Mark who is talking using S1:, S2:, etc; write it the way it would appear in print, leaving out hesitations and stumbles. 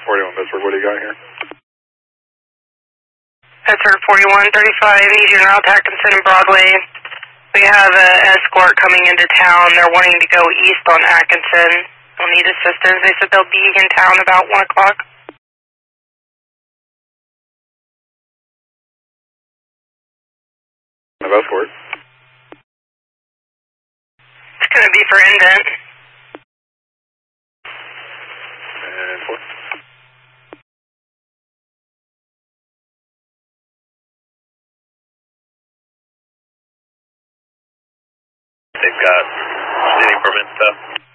S1: 41 Pittsburgh, what do you got here?
S2: Pittsburgh 4135, need you around Atkinson and Broadway. We have an escort coming into town. They're wanting to go east on Atkinson. They'll need assistance. They said they'll be in town about 1 o'clock.
S1: Of escort.
S2: It's going to be for indent.
S1: And 4.
S3: They've got city permit stuff.